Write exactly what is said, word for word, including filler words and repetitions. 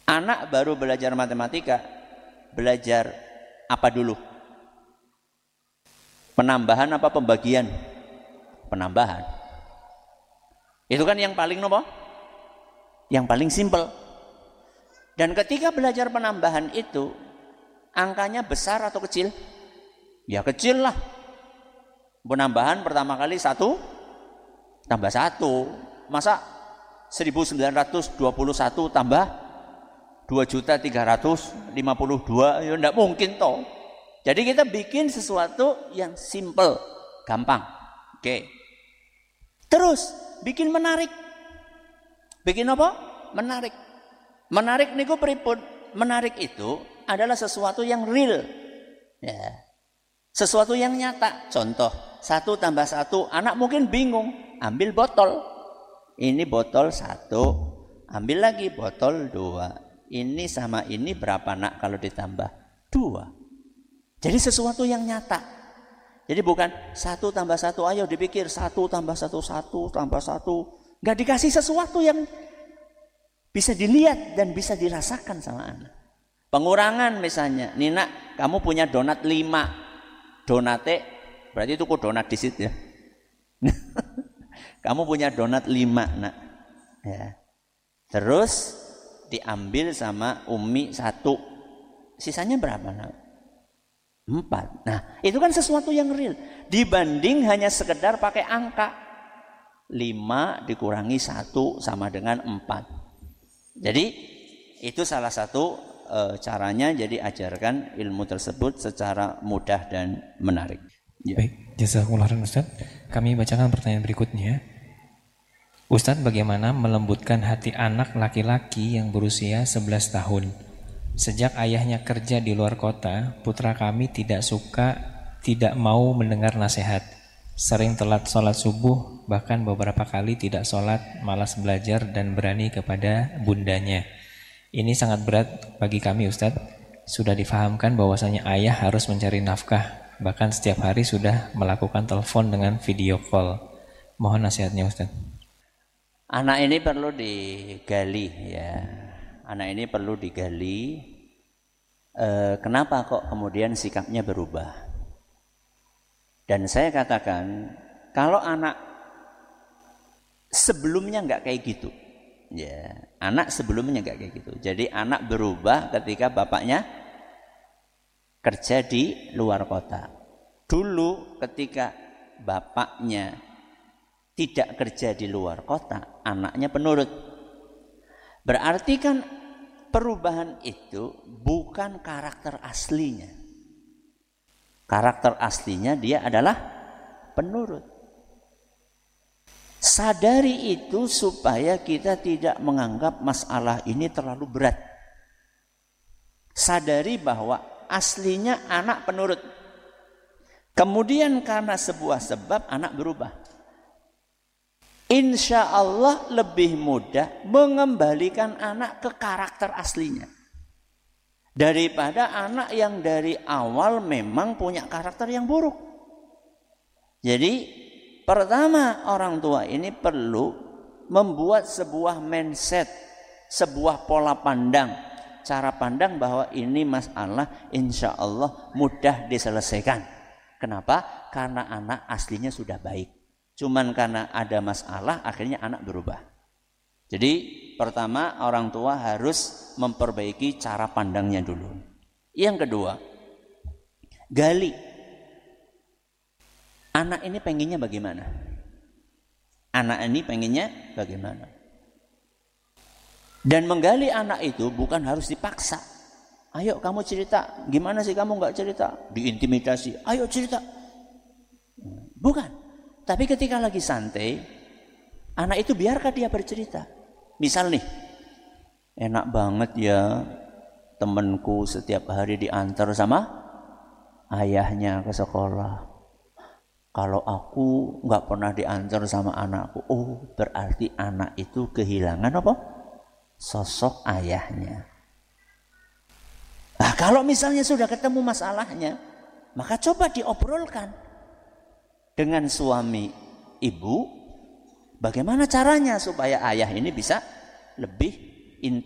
Anak baru belajar matematika, belajar apa dulu? Penambahan apa pembagian? Penambahan. Itu kan yang paling nopo? Yang paling simpel. Dan ketika belajar penambahan itu, angkanya besar atau kecil? Ya kecil lah. Penambahan pertama kali satu tambah satu. Masa seribu sembilan ratus dua puluh satu tambah dua juta tiga ratus lima puluh dua? Ya enggak mungkin toh. Jadi kita bikin sesuatu yang simple, gampang. Oke. Terus bikin menarik. Bikin apa? Menarik. Menarik niku pripun? Menarik itu adalah sesuatu yang real. Ya. Sesuatu yang nyata. Contoh, satu tambah satu, anak mungkin bingung. Ambil botol. Ini botol satu. Ambil lagi botol dua. Ini sama ini berapa nak kalau ditambah? Dua. Jadi sesuatu yang nyata. Jadi bukan satu tambah satu, ayo dipikir. Satu tambah satu, satu tambah satu. Nggak dikasih sesuatu yang bisa dilihat dan bisa dirasakan sama anak. Pengurangan misalnya. Nina, kamu punya donat lima. Donate, berarti itu kok donat di situ ya. Kamu punya donat lima, nak. Ya. Terus diambil sama Umi satu. Sisanya berapa, nak? Empat. Nah, itu kan sesuatu yang real. Dibanding hanya sekedar pakai angka. Lima dikurangi satu sama dengan empat. Jadi, itu salah satu E, caranya. Jadi ajarkan ilmu tersebut secara mudah dan menarik. Ya. Baik, jazakumullah khairan Ustaz. Kami bacakan pertanyaan berikutnya. Ustaz, bagaimana melembutkan hati anak laki-laki yang berusia sebelas tahun? Sejak ayahnya kerja di luar kota, putra kami tidak suka, tidak mau mendengar nasihat. Sering telat sholat subuh, bahkan beberapa kali tidak sholat, malas belajar dan berani kepada bundanya. Ini sangat berat bagi kami Ustadz. Sudah difahamkan bahwasanya ayah harus mencari nafkah. Bahkan setiap hari sudah melakukan telepon dengan video call. Mohon nasihatnya Ustadz. Anak ini perlu digali ya. Anak ini perlu digali. E, kenapa kok kemudian sikapnya berubah? Dan saya katakan, kalau anak sebelumnya nggak kayak gitu. Ya, anak sebelumnya enggak kayak gitu. Jadi anak berubah ketika bapaknya kerja di luar kota. Dulu ketika bapaknya tidak kerja di luar kota, anaknya penurut. Berarti kan perubahan itu bukan karakter aslinya. Karakter aslinya dia adalah penurut. Sadari itu supaya kita tidak menganggap masalah ini terlalu berat. Sadari bahwa aslinya anak penurut. Kemudian karena sebuah sebab anak berubah. Insya Allah lebih mudah mengembalikan anak ke karakter aslinya. Daripada anak yang dari awal memang punya karakter yang buruk. Jadi pertama, orang tua ini perlu membuat sebuah mindset, sebuah pola pandang, cara pandang bahwa ini masalah insya Allah mudah diselesaikan. Kenapa? Karena anak aslinya sudah baik. Cuman karena ada masalah akhirnya anak berubah. Jadi pertama, orang tua harus memperbaiki cara pandangnya dulu. Yang kedua, gali. Anak ini pengennya bagaimana? Anak ini pengennya bagaimana? Dan menggali anak itu bukan harus dipaksa. Ayo kamu cerita. Gimana sih kamu nggak cerita? Diintimidasi. Ayo cerita. Bukan. Tapi ketika lagi santai, anak itu biarkan dia bercerita. Misal nih, enak banget ya temanku setiap hari diantar sama ayahnya ke sekolah. Kalau aku nggak pernah diantar sama anakku, oh berarti anak itu kehilangan apa? Sosok ayahnya. Nah, kalau misalnya sudah ketemu masalahnya, maka coba diobrolkan dengan suami ibu, bagaimana caranya supaya ayah ini bisa lebih